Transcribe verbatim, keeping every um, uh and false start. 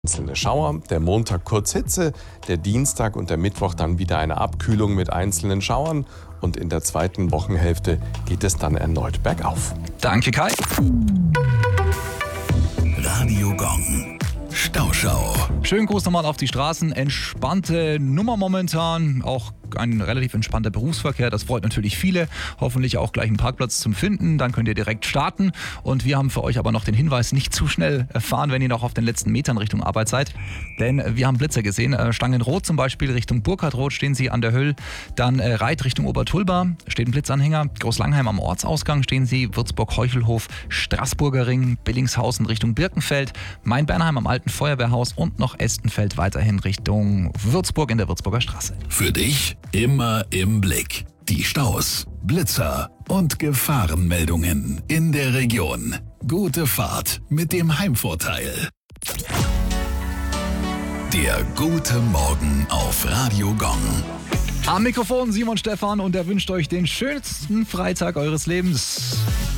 Einzelne Schauer, der Montag kurz Hitze, der Dienstag und der Mittwoch dann wieder eine Abkühlung mit einzelnen Schauern und in der zweiten Wochenhälfte geht es dann erneut bergauf. Danke, Kai. Radio Gong. Stauschau. Schönen Gruß nochmal auf die Straßen. Entspannte Nummer momentan. Auch ein relativ entspannter Berufsverkehr. Das freut natürlich viele. Hoffentlich auch gleich einen Parkplatz zum Finden. Dann könnt ihr direkt starten. Und wir haben für euch aber noch den Hinweis, nicht zu schnell fahren, wenn ihr noch auf den letzten Metern Richtung Arbeit seid. Denn wir haben Blitzer gesehen. Stangenrot zum Beispiel Richtung Burkhardroth stehen sie an der Höll. Dann Reit Richtung Obertulba steht ein Blitzanhänger. Großlangheim am Ortsausgang stehen sie. Würzburg-Heuchelhof, Straßburger Ring, Billingshausen Richtung Birkenfeld. Main-Bernheim am Alten Feuerwehrhaus und noch Estenfeld weiterhin Richtung Würzburg in der Würzburger Straße. Für dich immer im Blick. Die Staus, Blitzer und Gefahrenmeldungen in der Region. Gute Fahrt mit dem Heimvorteil. Der gute Morgen auf Radio Gong. Am Mikrofon Simon Stephan und er wünscht euch den schönsten Freitag eures Lebens.